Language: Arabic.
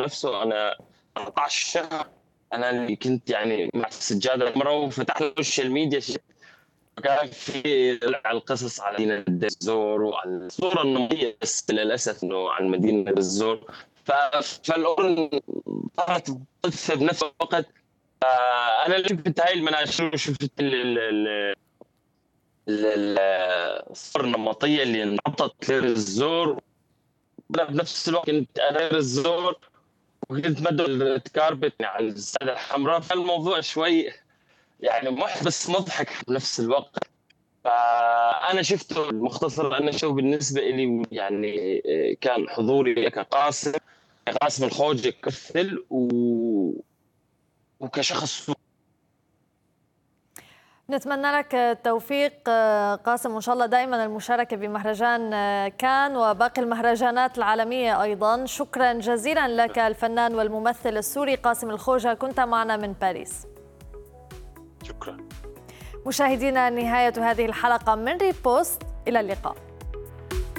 نفسه أنا 14 شهر أنا اللي كنت يعني مع السجادة الحمرا، وفتحت السوشيال ميديا كان في طلع القصص على مدينة دير الزور وعلى الصورة النمطية، بس للأسف إنه عن مدينة دير الزور. فالأردن صارت قصة بنفس الوقت. أنا اللي شفت هاي المناشير وشفت ال- الصورة النمطية اللي انحطت دير الزور. أنا بنفس الوقت كنت دير الزور وكنت مدوا الكاربت على السادة الحمراء، فالموضوع شوي يعني محبس مضحك بنفس الوقت. فأنا شفته المختصر، أنا شو بالنسبة لي يعني كان حضوري كقاسم الخوجة كممثل وكشخص. نتمنى لك التوفيق قاسم، وإن شاء الله دائما المشاركة بمهرجان كان وباقي المهرجانات العالمية أيضا. شكرا جزيلا لك الفنان والممثل السوري قاسم الخوجة، كنت معنا من باريس. شكرا. مشاهدينا، نهاية هذه الحلقة من ريبوست، إلى اللقاء.